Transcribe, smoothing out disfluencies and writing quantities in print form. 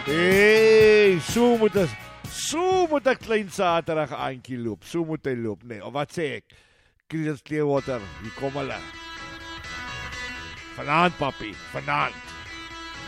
Hey, so moet 'n klein Saterdag aantjie loop. So moet hy loop, nee. Of wat sê ek? Chris Clearwater, hier kom hulle. Vanaand, papi, vanaand.